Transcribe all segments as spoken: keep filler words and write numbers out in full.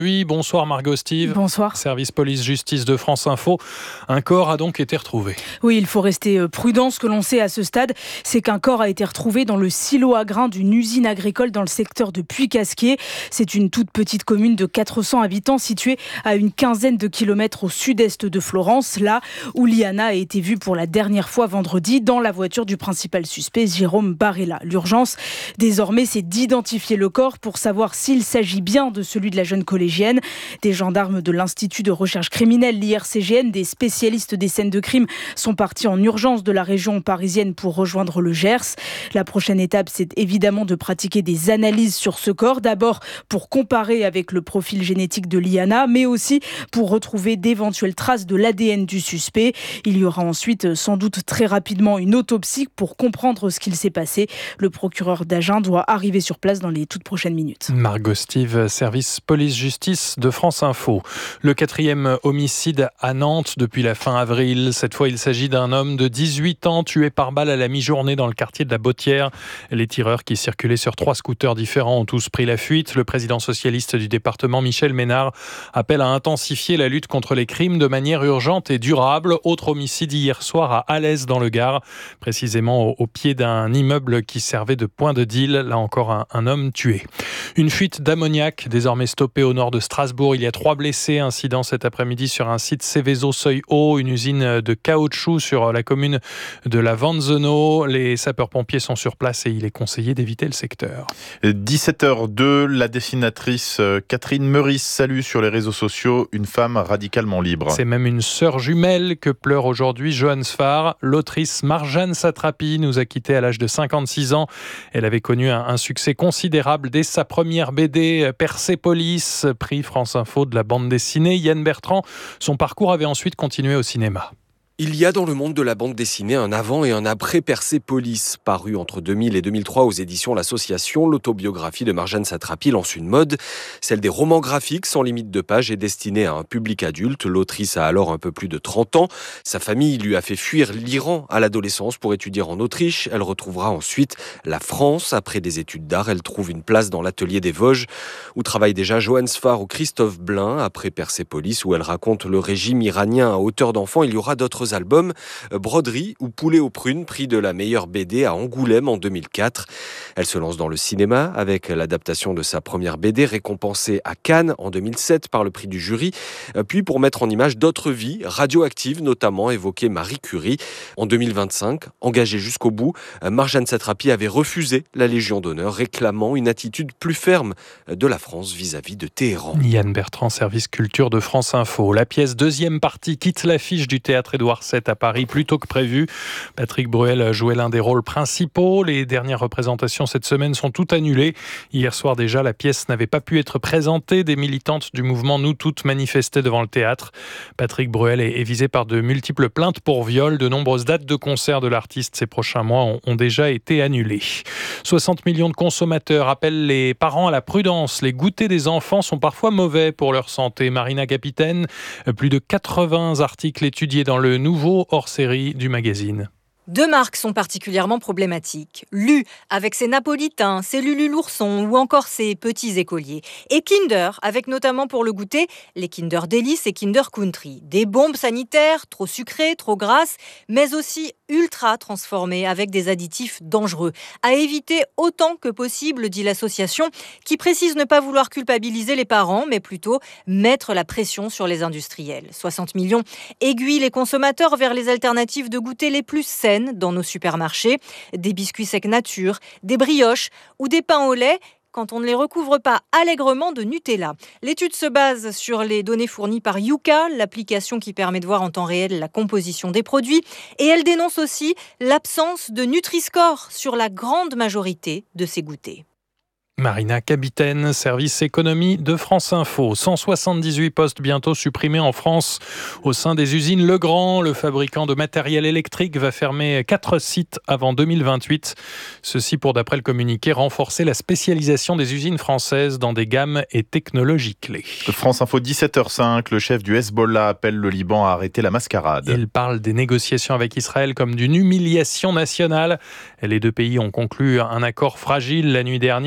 Oui, bonsoir Margot Steve. Bonsoir. Service police-justice de France Info. Un corps a donc été retrouvé. Oui, il faut rester prudent. Ce que l'on sait à ce stade, c'est qu'un corps a été retrouvé dans le silo à grains d'une usine agricole dans le secteur de Puy-Casquier. C'est une toute petite commune de quatre cents habitants située à une quinzaine de kilomètres au sud-est de Florence, là où Liana a été vue pour la dernière fois vendredi dans la voiture du principal suspect, Jérôme Barella. L'urgence, désormais, c'est d'identifier le corps pour savoir s'il s'agit bien de celui de la jeune collégienne. Des gendarmes de l'Institut de recherche criminelle, l'I R C G N, des spécialistes des scènes de crime sont partis en urgence de la région parisienne pour rejoindre le Gers. La prochaine étape, c'est évidemment de pratiquer des analyses sur ce corps. D'abord pour comparer avec le profil génétique de Liana, mais aussi pour retrouver d'éventuelles traces de l'A D N du suspect. Il y aura ensuite sans doute très rapidement une autopsie pour comprendre ce qu'il s'est passé. Le procureur d'Agen doit arriver sur place dans les toutes prochaines minutes. Margot Steve, service police-justice de France Info. Le quatrième homicide à Nantes depuis la fin avril. Cette fois, il s'agit d'un homme de dix-huit ans tué par balle à la mi-journée dans le quartier de la Bottière. Les tireurs qui circulaient sur trois scooters différents ont tous pris la fuite. Le président socialiste du département, Michel Ménard, appelle à intensifier la lutte contre les crimes de manière urgente et durable. Autre homicide hier soir à Alès dans le Gard, précisément au, au pied d'un immeuble qui servait de point de deal. Là encore, un, un homme tué. Une fuite d'ammoniac désormais stoppée au nord de Strasbourg. Il y a trois blessés. Incident cet après-midi sur un site Céveso-Seuil-Haut, une usine de caoutchouc sur la commune de la Vanzeno. Les sapeurs-pompiers sont sur place et il est conseillé d'éviter le secteur. dix-sept heures deux, la dessinatrice Catherine Meurice salue sur les réseaux sociaux une femme radicalement libre. C'est même une sœur jumelle que pleure aujourd'hui Johann Sfar. L'autrice Marjane Satrapi nous a quittés à l'âge de cinquante-six ans. Elle avait connu un, un succès considérable dès sa première B D Persépolis, prix France Info de la bande dessinée. Yann Bertrand, son parcours avait ensuite continué au cinéma. Il y a dans le monde de la bande dessinée un avant et un après Persépolis. Paru entre deux mille et deux mille trois aux éditions L'Association, l'autobiographie de Marjane Satrapi lance une mode, celle des romans graphiques sans limite de page et destinée à un public adulte. L'autrice a alors un peu plus de trente ans. Sa famille lui a fait fuir l'Iran à l'adolescence pour étudier en Autriche. Elle retrouvera ensuite la France. Après des études d'art, elle trouve une place dans l'atelier des Vosges, où travaillent déjà Johann Sfar ou Christophe Blain. Après Persépolis, où elle raconte le régime iranien à hauteur d'enfant, il y aura d'autres albums, Broderie ou Poulet aux prunes, prix de la meilleure B D à Angoulême en deux mille quatre. Elle se lance dans le cinéma avec l'adaptation de sa première B D récompensée à Cannes en deux mille sept par le prix du jury, puis pour mettre en image d'autres vies radioactives, notamment évoquer Marie Curie. En deux mille vingt-cinq, engagée jusqu'au bout, Marjane Satrapi avait refusé la Légion d'honneur, réclamant une attitude plus ferme de la France vis-à-vis de Téhéran. Yann Bertrand, service culture de France Info. La pièce deuxième partie quitte l'affiche du théâtre Édouard sept à Paris plus tôt que prévu. Patrick Bruel jouait l'un des rôles principaux. Les dernières représentations cette semaine sont toutes annulées. Hier soir déjà, la pièce n'avait pas pu être présentée. Des militantes du mouvement Nous Toutes manifestaient devant le théâtre. Patrick Bruel est visé par de multiples plaintes pour viol. De nombreuses dates de concert de l'artiste ces prochains mois ont, ont déjà été annulées. soixante millions de consommateurs appellent les parents à la prudence. Les goûters des enfants sont parfois mauvais pour leur santé. Marina Capitaine, plus de quatre-vingts articles étudiés dans le nouveau hors-série du magazine. Deux marques sont particulièrement problématiques. Lu, avec ses napolitains, ses Lulu l'ourson ou encore ses petits écoliers. Et Kinder, avec notamment pour le goûter les Kinder Delice et Kinder Country. Des bombes sanitaires, trop sucrées, trop grasses, mais aussi ultra transformées avec des additifs dangereux. À éviter autant que possible, dit l'association, qui précise ne pas vouloir culpabiliser les parents, mais plutôt mettre la pression sur les industriels. soixante millions aiguillent les consommateurs vers les alternatives de goûter les plus saines dans nos supermarchés, des biscuits secs nature, des brioches ou des pains au lait quand on ne les recouvre pas allègrement de Nutella. L'étude se base sur les données fournies par Yuka, l'application qui permet de voir en temps réel la composition des produits, et elle dénonce aussi l'absence de Nutri-Score sur la grande majorité de ces goûters. Marina Capitaine, service économie de France Info. cent soixante-dix-huit postes bientôt supprimés en France au sein des usines Legrand. Le fabricant de matériel électrique va fermer quatre sites avant deux mille vingt-huit. Ceci pour, d'après le communiqué, renforcer la spécialisation des usines françaises dans des gammes et technologies clés. France Info, dix-sept heures cinq, le chef du Hezbollah appelle le Liban à arrêter la mascarade. Il parle des négociations avec Israël comme d'une humiliation nationale. Les deux pays ont conclu un accord fragile la nuit dernière. Le président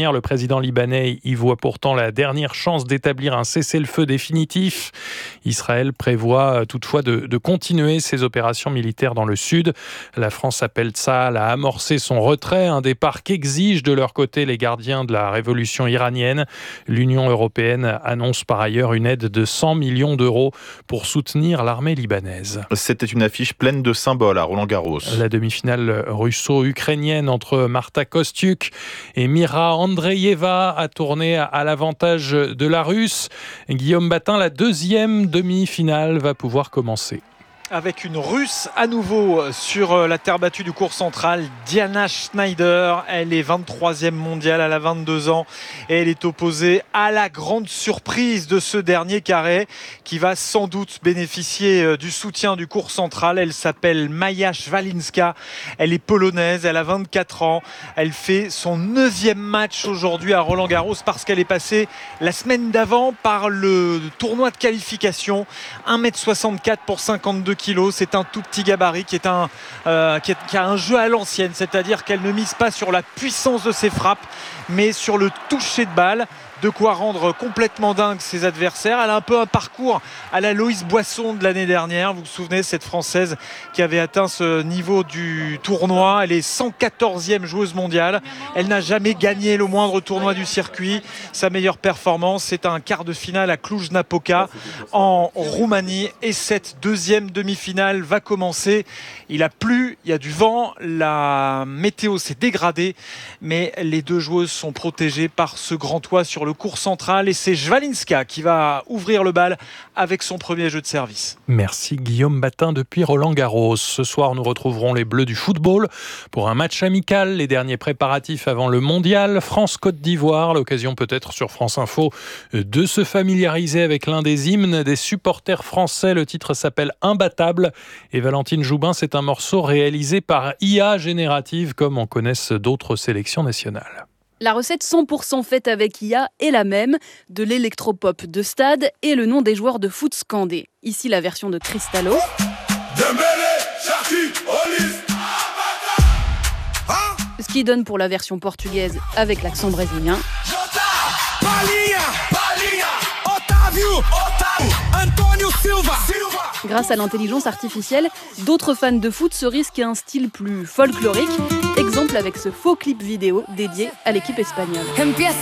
président libanais y voit pourtant la dernière chance d'établir un cessez-le-feu définitif. Israël prévoit toutefois de, de continuer ses opérations militaires dans le sud. La France appelle Tsahal à amorcer son retrait, un départ qu'exigent de leur côté les gardiens de la révolution iranienne. L'Union européenne annonce par ailleurs une aide de cent millions d'euros pour soutenir l'armée libanaise. C'était une affiche pleine de symboles à Roland-Garros. La demi-finale russo-ukrainienne entre Marta Kostyuk et Mira Andreeva a tourné à l'avantage de la Russe. Guillaume Batin, la deuxième demi-finale va pouvoir commencer. Avec une Russe à nouveau sur la terre battue du court central, Diana Schneider. Elle est vingt-troisième mondiale, elle a vingt-deux ans et elle est opposée à la grande surprise de ce dernier carré qui va sans doute bénéficier du soutien du court central. Elle s'appelle Maja Szwalinska, elle est polonaise, elle a vingt-quatre ans. Elle fait son neuvième match aujourd'hui à Roland-Garros parce qu'elle est passée la semaine d'avant par le tournoi de qualification. un mètre soixante-quatre pour cinquante-deux kilos, c'est un tout petit gabarit qui, est un, euh, qui, est, qui a un jeu à l'ancienne, c'est-à-dire qu'elle ne mise pas sur la puissance de ses frappes, mais sur le toucher de balle. De quoi rendre complètement dingue ses adversaires. Elle a un peu un parcours à la Loïse Boisson de l'année dernière. Vous vous souvenez, cette Française qui avait atteint ce niveau du tournoi. Elle est cent quatorzième joueuse mondiale. Elle n'a jamais gagné le moindre tournoi du circuit. Sa meilleure performance, c'est un quart de finale à Cluj-Napoca en Roumanie. Et cette deuxième demi-finale va commencer. Il a plu, il y a du vent, la météo s'est dégradée, mais les deux joueuses sont protégées par ce grand toit sur le court central et c'est Szwalinska qui va ouvrir le bal avec son premier jeu de service. Merci Guillaume Batin depuis Roland-Garros. Ce soir, nous retrouverons les Bleus du football pour un match amical, les derniers préparatifs avant le mondial. France-Côte d'Ivoire, l'occasion peut-être sur France Info de se familiariser avec l'un des hymnes des supporters français. Le titre s'appelle Imbattable et Valentine Joubin, c'est un morceau réalisé par I A générative comme on connaisse d'autres sélections nationales. La recette cent pour cent faite avec I A est la même, de l'électropop de stade et le nom des joueurs de foot scandés. Ici la version de Cristallo. Ce qui donne pour la version portugaise avec l'accent brésilien. Grâce à l'intelligence artificielle, d'autres fans de foot se risquent à un style plus folklorique. Exemple avec ce faux clip vidéo dédié à l'équipe espagnole.